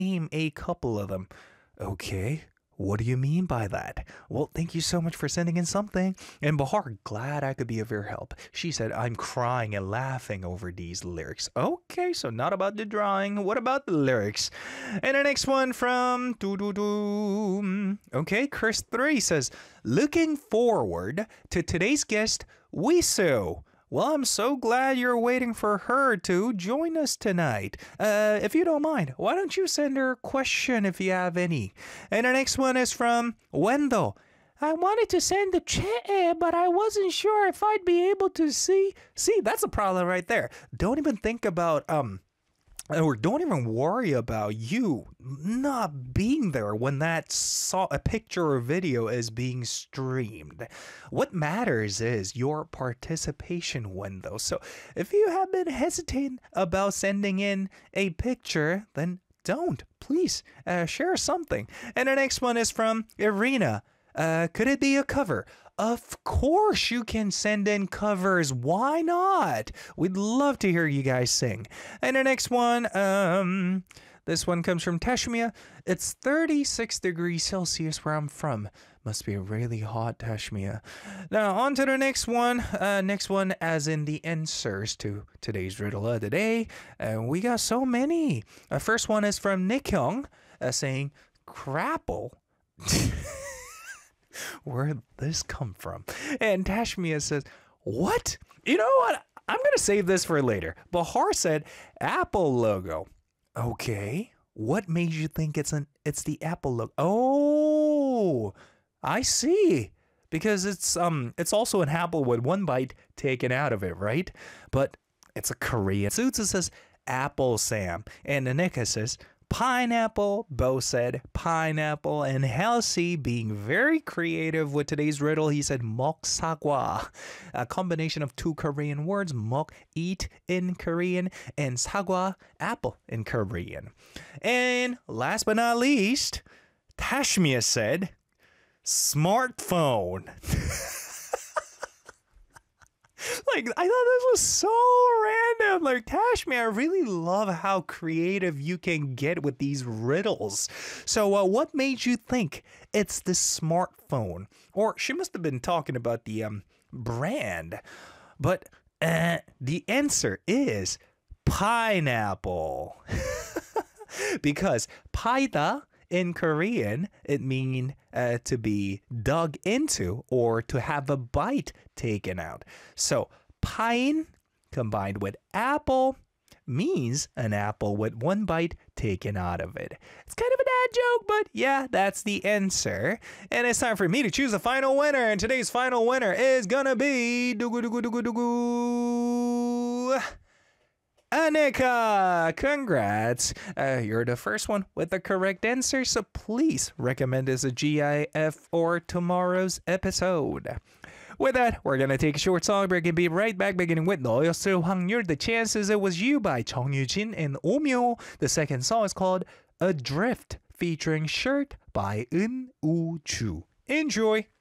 name a couple of them. Okay. What do you mean by that? Well, thank you so much for sending in something. And Bahar, glad I could be of your help. She said, I'm crying and laughing over these lyrics. Okay, so not about the drawing. What about the lyrics? And the next one from Okay, Chris3 says, looking forward to today's guest, Wiso. Well, I'm so glad you're waiting for her to join us tonight. If you don't mind, why don't you send her a question if you have any? And the next one is from Wendell. I wanted to send a chat, but I wasn't sure if I'd be able to see. See, that's a problem right there. Don't even think about or don't even worry about you not being there when that a picture or video is being streamed. What matters is your participation window. So if you have been hesitating about sending in a picture, then don't. Please share something. And the next one is from Irina. Could it be a cover? Of course you can send in covers. Why not? We'd love to hear you guys sing. And the next one, this one comes from Tashmia. It's 36 degrees Celsius where I'm from. Must be really hot, Tashmia. Now, on to the next one. Next one as in the answers to today's riddle of the day. We got so many. First one is from Nick Young saying, crapple. Where'd this come from? And Tashmia says, what? You know what? I'm going to save this for later. Bahar said, Apple logo. Okay. What made you think it's the Apple logo? Oh, I see. Because it's also an apple with one bite taken out of it, right? But it's a Korean. Sutsu says, Apple Sam. And Anika says, pineapple. Bo said pineapple. And Halsey, being very creative with today's riddle, he said mok sagwa, a combination of two Korean words, mok, eat in Korean, and sagwa, apple in Korean. And last but not least, Tashmia said smartphone. Like, I thought this was so random. Like, Tashmia, I really love how creative you can get with these riddles. So, what made you think it's the smartphone? Or she must have been talking about the brand. But the answer is pineapple. Because paida in Korean, it means to be dug into or to have a bite taken out. So pine combined with apple means an apple with one bite taken out of it. It's kind of a dad joke, but yeah, that's the answer. And it's time for me to choose a final winner. And today's final winner is gonna be Anika, congrats. You're the first one with the correct answer, so please recommend as a GIF for tomorrow's episode. With that, we're gonna take a short song break and be right back, beginning with 너였을 확률, The Chances It Was You by Chong Yu-jin and Omyo. The second song is called Adrift, featuring Shirt by Eun Woo Chu. Enjoy!